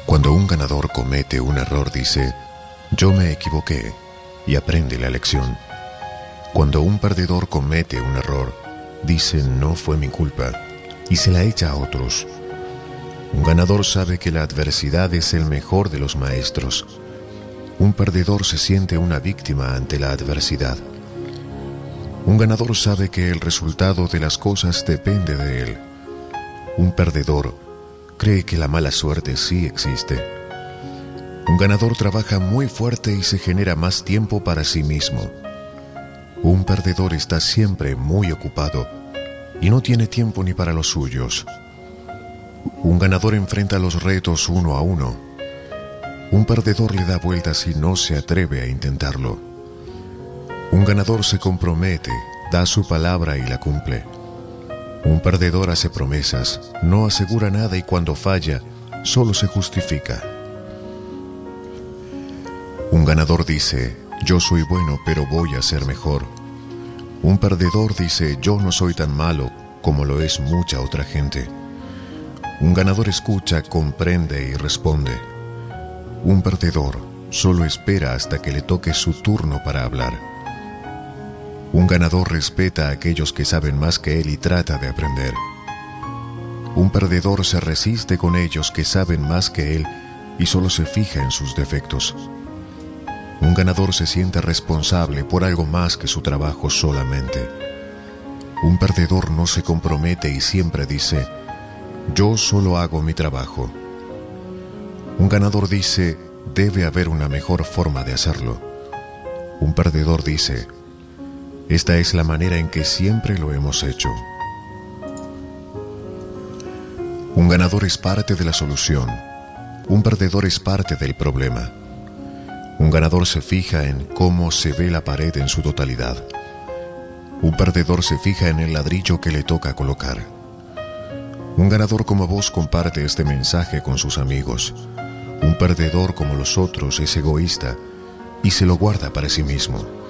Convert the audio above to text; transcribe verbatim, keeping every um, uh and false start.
Cuando un ganador comete un error, dice: yo me equivoqué, y aprende la lección. Cuando un perdedor comete un error, dice: no fue mi culpa, y se la echa a otros. Un ganador sabe que la adversidad es el mejor de los maestros. Un perdedor se siente una víctima ante la adversidad. Un ganador sabe que el resultado de las cosas depende de él. Un perdedor cree que la mala suerte sí existe. Un ganador trabaja muy fuerte y se genera más tiempo para sí mismo. Un perdedor está siempre muy ocupado y no tiene tiempo ni para los suyos. Un ganador enfrenta los retos uno a uno. Un perdedor le da vueltas y no se atreve a intentarlo. Un ganador se compromete, da su palabra y la cumple. Un perdedor hace promesas, no asegura nada y cuando falla, solo se justifica. Un ganador dice: yo soy bueno, pero voy a ser mejor. Un perdedor dice: yo no soy tan malo como lo es mucha otra gente. Un ganador escucha, comprende y responde. Un perdedor solo espera hasta que le toque su turno para hablar. Un ganador respeta a aquellos que saben más que él y trata de aprender. Un perdedor se resiste con ellos que saben más que él y solo se fija en sus defectos. Un ganador se siente responsable por algo más que su trabajo solamente. Un perdedor no se compromete y siempre dice: yo solo hago mi trabajo. Un ganador dice: debe haber una mejor forma de hacerlo. Un perdedor dice: esta es la manera en que siempre lo hemos hecho. Un ganador es parte de la solución. Un perdedor es parte del problema. Un ganador se fija en cómo se ve la pared en su totalidad. Un perdedor se fija en el ladrillo que le toca colocar. Un ganador como vos comparte este mensaje con sus amigos. Un perdedor como los otros es egoísta y se lo guarda para sí mismo.